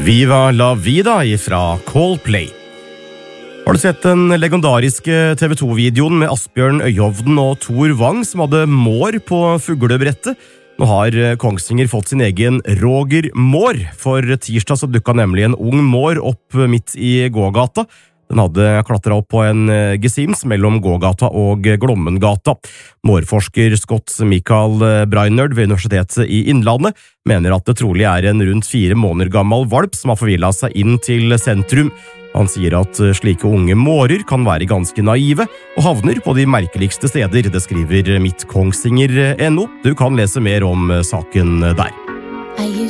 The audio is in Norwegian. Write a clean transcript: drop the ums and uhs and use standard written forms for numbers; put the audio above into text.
Viva la vida fra Coldplay. Har du sett den legendariske TV 2-videoen med Asbjørn Øyhovden og Tor Wang som hadde mår på fuglebrettet? Nå har Kongsvinger fått sin egen Roger Mår. For tirsdag så dukket nemlig en ung mår opp midt i gågata. Den hadde klatret opp på en gesims mellom gågata og Glommengata. Mårforsker Scott Michael Brainerd ved Universitetet i Innlandet mener at det trolig er en rundt 4 måneder gammel valp som har forvillet seg inn til sentrum. Han sier at slike unge mårer kan være ganske naive og havner på de merkeligste steder. Det skriver Mitt Kongsvinger.no. Du kan lese mer om saken der.